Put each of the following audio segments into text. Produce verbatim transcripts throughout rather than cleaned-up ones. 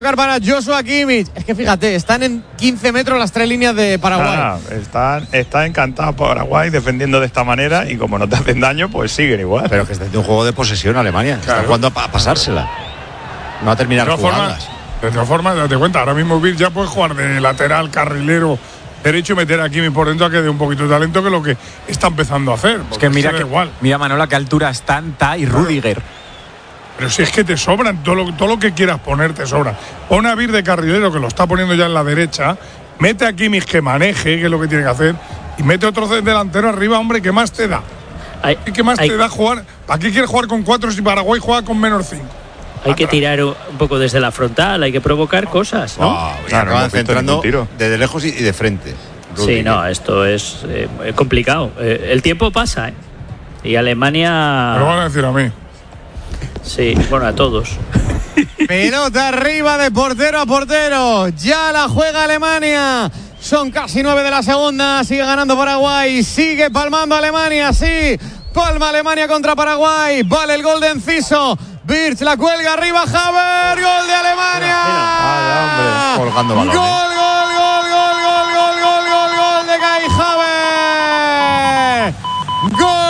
Para Joshua Kimmich. Es que fíjate, están en quince metros las tres líneas de Paraguay. Ah, están, está encantado Paraguay defendiendo de esta manera y como no te hacen daño, pues siguen igual. Pero que está haciendo un juego de posesión Alemania. Claro. Está jugando a, a pasársela. No a terminar de todas jugadas. Formas, de todas formas, date cuenta, ahora mismo Vir ya puede jugar de lateral, carrilero derecho y meter a Kimmich por dentro a que dé un poquito de talento, que es lo que está empezando a hacer. Es que mira que igual. Mira Manola qué altura están Ta y Rüdiger. Pero si es que te sobran, todo lo, todo lo que quieras poner te sobra. Pon a Vir de carrilero, que lo está poniendo ya en la derecha, mete a Kimmich que maneje, que es lo que tiene que hacer, y mete otro delantero arriba, hombre, ¿qué más te da? Hay, ¿Qué más hay, te da jugar? ¿Para qué quieres jugar con cuatro si Paraguay juega con menos cinco? Hay que tirar un poco desde la frontal, hay que provocar cosas, ¿no? Oh, ya claro, acaban centrando desde lejos y de frente. Rudy. Sí, no, esto es eh, complicado. Eh, el tiempo pasa, ¿eh? Y Alemania… Me lo van a decir a mí. Sí, bueno, a todos. Pelota arriba de portero a portero. Ya la juega Alemania. Son casi nueve de la segunda. Sigue ganando Paraguay. Sigue palmando Alemania. Sí, palma Alemania contra Paraguay. Vale el gol de Enciso. Birch la cuelga arriba. Haver. Gol de Alemania. Ay, hombre. Colgando balón. Gol, gol, gol, gol, gol, gol, gol, gol, gol de Kai Haver. Gol.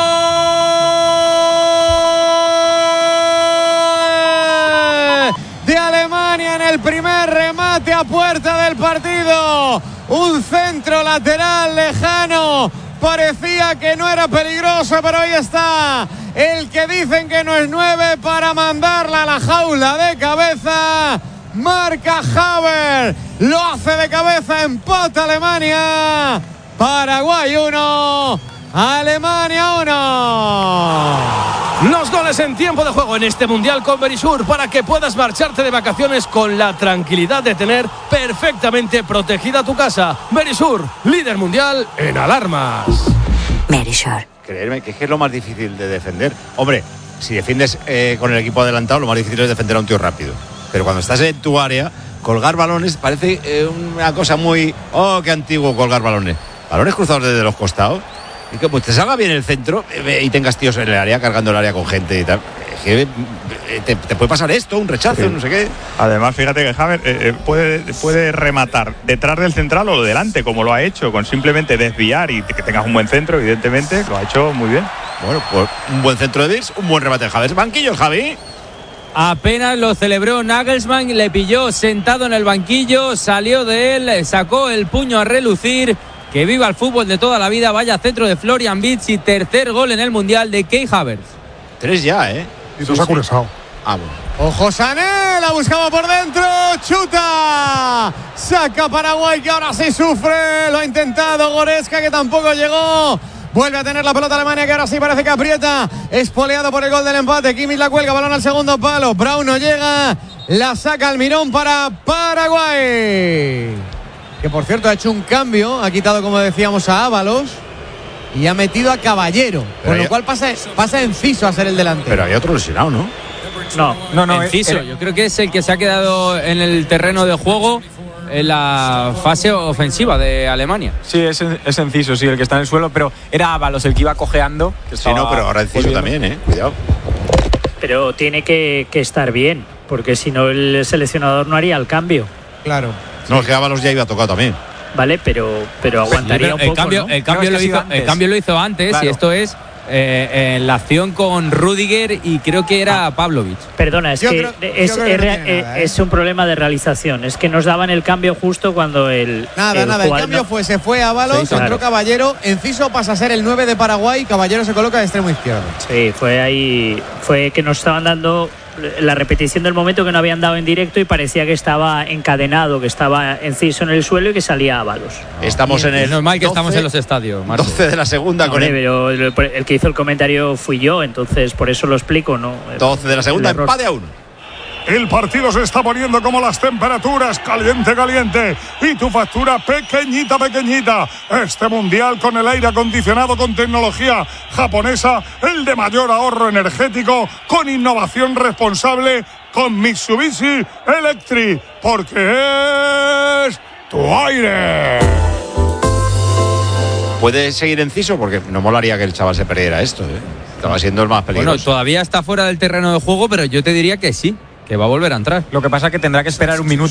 El primer remate a puerta del partido, un centro lateral lejano, parecía que no era peligroso, pero ahí está el que dicen que no es nueve para mandarla a la jaula de cabeza. Marca Haver, lo hace de cabeza, empata Alemania. Paraguay uno, Alemania uno. Los goles en tiempo de juego en este Mundial con Verisur, para que puedas marcharte de vacaciones con la tranquilidad de tener perfectamente protegida tu casa. Verisur, líder mundial en alarmas. Verisur. Creerme que es que es lo más difícil de defender. Hombre, si defiendes eh, con el equipo adelantado, lo más difícil es defender a un tío rápido. Pero cuando estás en tu área, colgar balones parece eh, una cosa muy… ¡Oh, qué antiguo colgar balones! Balones cruzados desde los costados. Y que pues te salga bien el centro y tengas tíos en el área, cargando el área con gente y tal. Es que te, te puede pasar esto, un rechazo, sí. No sé qué. Además, fíjate que Haver eh, puede, puede rematar detrás del central o delante, como lo ha hecho, con simplemente desviar y que tengas un buen centro, evidentemente, lo ha hecho muy bien. Bueno, pues un buen centro de Birch, un buen remate de Haver. Banquillo, Javi. Apenas lo celebró Nagelsmann, le pilló sentado en el banquillo, salió de él, sacó el puño a relucir. Que viva el fútbol de toda la vida. Vaya centro de Florian Wirtz y tercer gol en el Mundial de Kai Havertz. Tres ya, ¿eh? Y se ha curiosado. Ah, bueno. Ojo Sané, la buscaba por dentro, chuta, saca Paraguay que ahora sí sufre, lo ha intentado Goretzka que tampoco llegó. Vuelve a tener la pelota Alemania que ahora sí parece que aprieta. Espoleado por el gol del empate. Kimmich la cuelga, balón al segundo palo. Brown no llega, la saca Almirón para Paraguay. Que por cierto ha hecho un cambio, ha quitado como decíamos a Ábalos y ha metido a Caballero, con lo cual pasa, pasa Enciso a ser el delantero. Pero hay otro lesionado, ¿no? No, no, no. Enciso, eh, yo creo que es el que se ha quedado en el terreno de juego en la fase ofensiva de Alemania. Sí, es, es Enciso, sí, el que está en el suelo, pero era Ábalos el que iba cojeando. Que sí, no, pero ahora Enciso también, eh, cuidado. Pero tiene que, que estar bien, porque si no el seleccionador no haría el cambio. Claro. No, es que Ábalos ya iba tocado también. Vale, pero, pero aguantaría pero un el poco, cambio, ¿no? el, cambio no, lo es que hizo, antes. el cambio lo hizo antes, Claro. y esto es eh, en la acción con Rüdiger y creo que era Ah. Pavlovic. Perdona, es Yo que creo- es, yo creo que es, no rea- tiene nada, ¿eh? es un problema de realización. Es que nos daban el cambio justo cuando el Nada, el nada, el jugador cambio no- fue, se fue a Ábalos, Sí, claro. entró Caballero, Enciso pasa a ser el nueve de Paraguay, Caballero se coloca de extremo izquierdo. Sí, fue ahí, fue que nos estaban dando la repetición del momento que no habían dado en directo y parecía que estaba encadenado, que estaba Enciso en el suelo y que salía Ábalos. Estamos en el Es normal que doce, estamos en los estadios, Marco. doce de la segunda No, con hombre, el pero el, el que hizo el comentario fui yo, entonces por eso lo explico, ¿no? doce de la segunda, El error. empate a uno. El partido se está poniendo como las temperaturas, caliente, caliente. Y tu factura pequeñita, pequeñita. Este mundial con el aire acondicionado con tecnología japonesa, el de mayor ahorro energético, con innovación responsable, con Mitsubishi Electric. Porque es tu aire. ¿Puede seguir Enciso? Porque no molaría que el chaval se perdiera esto, ¿eh? Estaba siendo el más peligroso. Bueno, todavía está fuera del terreno de juego, pero yo te diría que sí. que va a volver a entrar. Lo que pasa es que tendrá que esperar un minuto